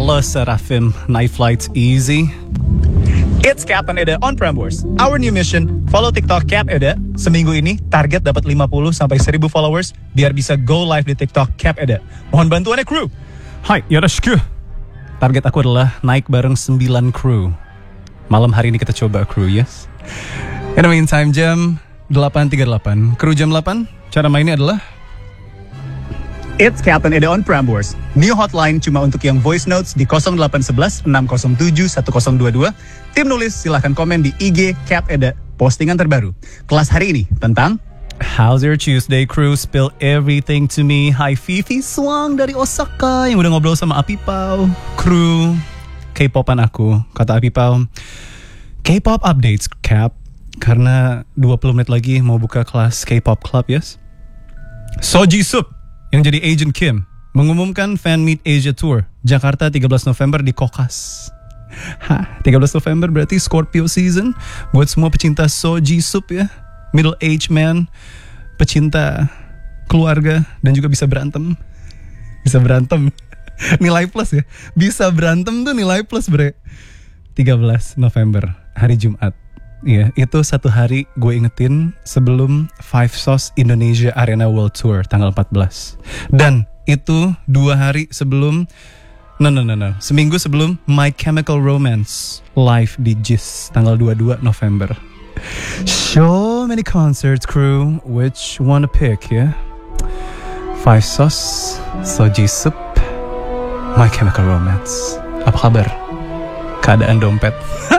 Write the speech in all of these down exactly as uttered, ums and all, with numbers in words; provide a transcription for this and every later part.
Halo Serafim, Night Flight's easy. It's Captain Eda on Prambors. Our new mission, follow TikTok Cap Eda. Seminggu ini target dapat lima puluh sampai seribu followers biar bisa go live di TikTok Cap Eda. Mohon bantuannya kru. Hai, yoroshiku. Target aku adalah naik bareng sembilan kru. Malam hari ini kita coba kru, yes. In the meantime, jam delapan tiga puluh delapan. Kru jam delapan, cara mainnya adalah It's Captain Eda on Prambors. New hotline cuma untuk yang voice notes di nol delapan satu satu enam nol tujuh satu nol dua dua. Tim nulis silahkan komen di I G Cap Eda. Postingan terbaru. Kelas hari ini tentang How's your Tuesday crew? Spill everything to me. Hi Fifi Swang dari Osaka yang udah ngobrol sama Apipau. Kru K-popan aku, kata Apipau. K-pop updates Cap. Karena dua puluh menit lagi mau buka kelas K-pop club, yes? Soji Sup yang jadi Agent Kim mengumumkan Fan Meet Asia Tour Jakarta tiga belas November di Kokas. Hah, tiga belas November berarti Scorpio season buat semua pecinta Soji Sup ya. Middle age man, pecinta keluarga dan juga bisa berantem. Bisa berantem. Nilai plus ya. Bisa berantem tuh nilai plus, bre. tiga belas November, hari Jumat. Iya, itu satu hari gue ingetin sebelum Five Sauce Indonesia Arena World Tour tanggal empat belas. Dan itu dua hari sebelum, no no no no, seminggu sebelum My Chemical Romance live di Jis tanggal dua puluh dua November. So many concerts crew, which one to pick ya? Yeah? Five Sauce, Soji Sup, My Chemical Romance. Apa kabar? Keadaan dompet.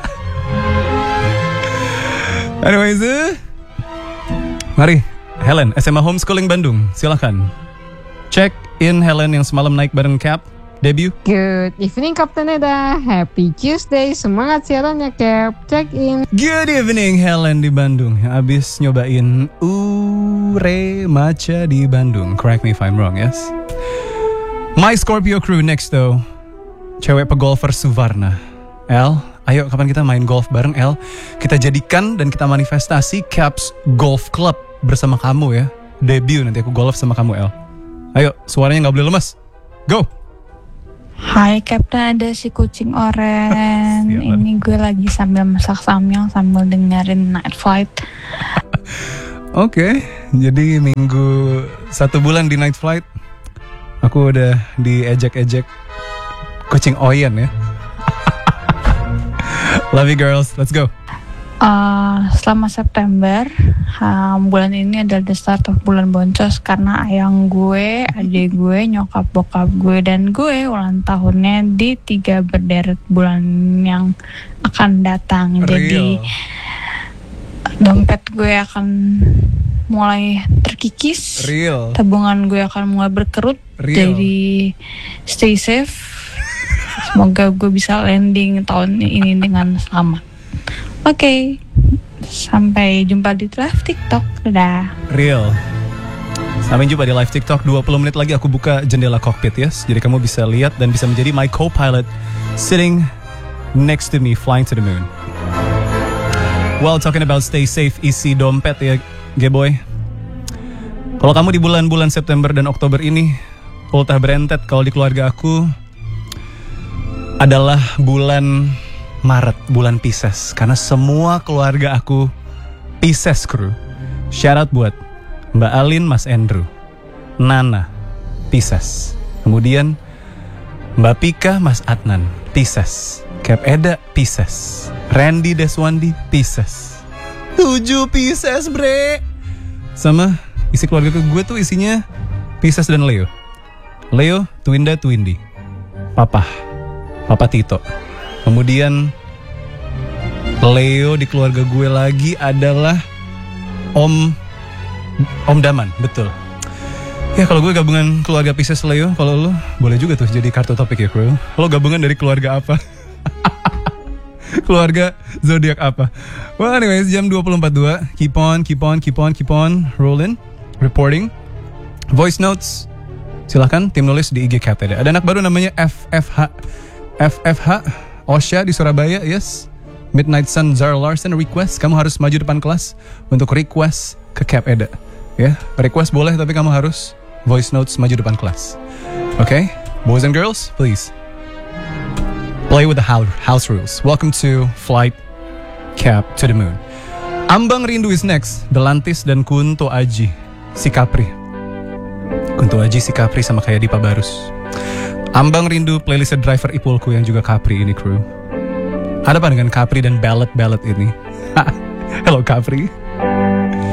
Anyways, uh, mari Helen, S M A Homeschooling Bandung, silakan. Check in Helen yang semalam naik bareng Cap, debut. Good evening Captain Eda, happy Tuesday, semangat siarannya Cap, check in. Good evening Helen di Bandung, yang abis nyobain ure matcha di Bandung. Correct me if I'm wrong, yes? My Scorpio crew next though, cewek pegolfer Suvarna. El, ayo kapan kita main golf bareng El? Kita jadikan dan kita manifestasi Caps Golf Club bersama kamu ya. Debut nanti aku golf sama kamu El. Ayo, suaranya gak boleh lemas. Go! Hai Captain, ada si kucing oren. Ini gue lagi sambil masak samyang sambil dengerin Night Flight. Oke, okay, jadi minggu satu bulan di Night Flight aku udah diejek-ejek kucing oyen ya. Love you girls, let's go. Uh, selama September, um, bulan ini adalah the start of bulan boncos karena ayang gue, adik gue, nyokap bokap gue dan gue ulang tahunnya di tiga berderet bulan yang akan datang. Real. Jadi dompet gue akan mulai terkikis. Real. Tabungan gue akan mulai berkerut. Real. Jadi stay safe. Semoga gue bisa landing tahun ini dengan selamat. Oke, okay. Sampai jumpa di live TikTok. Dadah. Real. Sampai jumpa di live TikTok. dua puluh menit lagi aku buka jendela cockpit, yes. Jadi kamu bisa lihat dan bisa menjadi my co-pilot sitting next to me flying to the moon. Well, talking about stay safe, isi dompet ya, G-boy. Kalau kamu di bulan-bulan September dan Oktober ini ultah berentet, kalau di keluarga aku adalah bulan Maret, bulan Pisces. Karena semua keluarga aku Pisces crew. Shout out buat Mbak Alin, Mas Andrew, Nana, Pisces. Kemudian Mbak Pika, Mas Adnan, Pisces. Cap Eda, Pisces. Randy Deswandi, Pisces. Tujuh Pisces bre. Sama isi keluarga gue tuh isinya Pisces dan Leo. Leo, Twinda, Twindi. Papa Papa Tito. Kemudian Leo di keluarga gue lagi adalah Om Om Daman, betul. Ya kalau gue gabungan keluarga Pisces Leo, kalau lo boleh juga tuh jadi kartu topik ya bro. Lo gabungan dari keluarga apa? Keluarga zodiak apa? Well anyways, jam dua puluh empat dua. Keep on, keep on, keep on, keep on rolling, reporting. Voice notes silahkan tim nulis di I G Cap Eda. Ada anak baru namanya F F H F F H Osha di Surabaya, yes. Midnight Sun Zara Larson request, kamu harus maju depan kelas untuk request ke Cap Eda. Ya, request boleh tapi kamu harus voice notes maju depan kelas. Oke, okay? Boys and girls, please. Play with the house, house rules. Welcome to Flight Cap to the Moon. Ambang Rindu is next. Delantis dan Kunto Aji, si Capri. Kunto Aji, si Capri sama kayak Dipa Barus. Ambang Rindu playlist driver Ipulku yang juga Capri ini, crew. Ada apa dengan Capri dan ballad-ballad ini? Hello Capri.